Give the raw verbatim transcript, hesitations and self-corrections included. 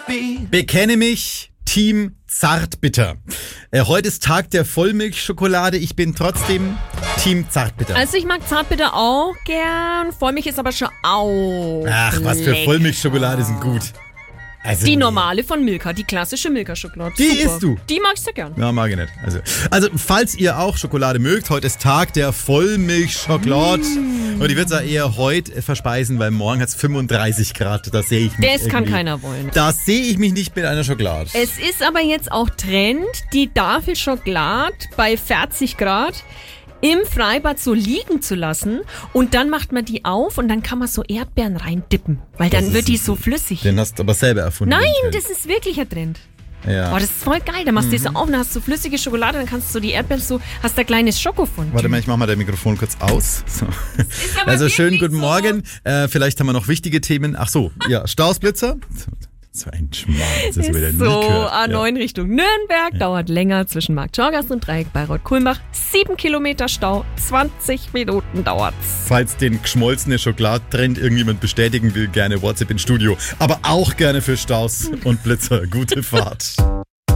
Bekenne mich, Team Zartbitter. Äh, heute ist Tag der Vollmilchschokolade. Ich bin trotzdem Team Zartbitter. Also ich mag Zartbitter auch gern. Vollmilch ist aber schon auch Ach, was für lecker. Vollmilchschokolade sind gut. Also, Die normale von Milka, die klassische Milka-Schokolade. Die Super. isst du? Die mag ich sehr gern. Ja, mag ich nicht. Also, also, falls ihr auch Schokolade mögt, heute ist Tag der Vollmilchschokolade. Mm. Und ich würde es auch eher heute verspeisen, weil morgen hat es fünfunddreißig Grad. Das sehe ich mich Das kann irgendwie- keiner wollen. Das sehe ich mich nicht mit einer Schokolade. Es ist aber jetzt auch Trend, die Tafel Schokolade bei vierzig Grad im Freibad so liegen zu lassen und dann macht man die auf und dann kann man so Erdbeeren reindippen, weil dann Das wird ist- die so flüssig. Den hast du aber selber erfunden. Nein, den Trend. das ist wirklich ein Trend. Ja. Oh, das ist voll geil. Dann machst du das so auf, dann hast du flüssige Schokolade, dann kannst du die Erdbeeren so, hast da kleines Schokofondue. Warte mal, ich mach mal das Mikrofon kurz aus. So. aber Also schön, wirklich guten so. Morgen. Äh, vielleicht haben wir noch wichtige Themen. Ach so, ja, Stausblitzer. So ein Schmarrn. Das ist wieder So, nie gehört. A neun Ja. Richtung Nürnberg, dauert länger zwischen Marktschorgast und Dreieck Bayreuth-Kulmbach. Sieben Kilometer Stau, zwanzig Minuten dauert's. Falls den geschmolzene Schokoladentrend irgendjemand bestätigen will, gerne WhatsApp ins Studio. Aber auch gerne für Staus und Blitzer. Gute Fahrt.